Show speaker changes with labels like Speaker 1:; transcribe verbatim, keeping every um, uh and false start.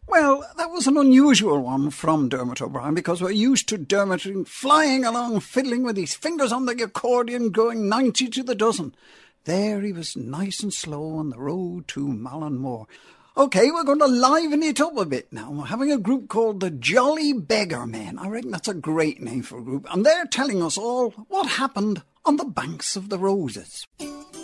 Speaker 1: Well, that was an unusual one from Dermot O'Brien, because we're used to Dermot flying along, fiddling with his fingers on the accordion, going ninety to the dozen. There he was nice and slow on the road to Mallinmore. OK, we're going to liven it up a bit now. We're having a group called the Jolly Beggar Men. I reckon that's a great name for a group. And they're telling us all what happened on the banks of the Roses.